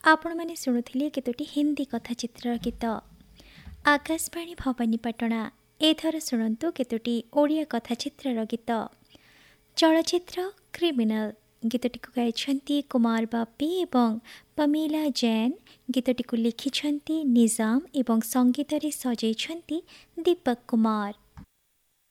आपण मैंने शुणुले केतोटी हिंदी कथाचित्र गीत। आकाशवाणी भवानीपाटना एथर शुणु केतोटी ओडिया कथाचित्र गीत। चलचित्र क्रिमिनल गीतटी को गाइछन्ति कुमार बापी एवं पमेला जैन। गीतटी को लिखिछन्ति निजाम एवं संगीत रे सजैछन्ति दीपक कुमार।